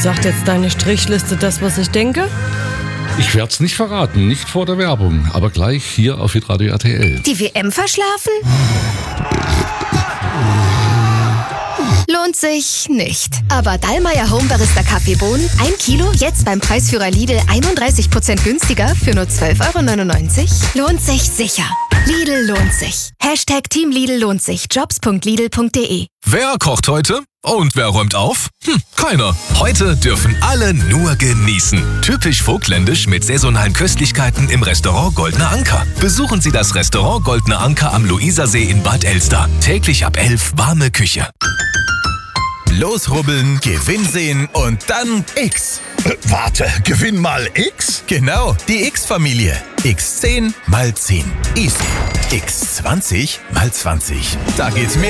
sagt jetzt deine Strichliste das, was ich denke? Ich werde es nicht verraten, nicht vor der Werbung, aber gleich hier auf Hitradio RTL. Die WM verschlafen? Lohnt sich nicht. Aber Dallmayr Home Barista Kaffeebohnen, 1 Kilo, jetzt beim Preisführer Lidl 31% günstiger für nur 12,99 €. Lohnt sich sicher. Lidl lohnt sich. Team Lidl lohnt sich. Jobs.lidl.de. Wer kocht heute? Und wer räumt auf? Keiner. Heute dürfen alle nur genießen. Typisch vogtländisch mit saisonalen Köstlichkeiten im Restaurant Goldener Anker. Besuchen Sie das Restaurant Goldener Anker am Luisersee in Bad Elster. Täglich ab 11 warme Küche. Losrubbeln, Gewinn sehen und dann X. Warte, Gewinn mal X? Genau, die X-Familie. X10 mal 10. Easy. X20 mal 20. Da geht's mehr.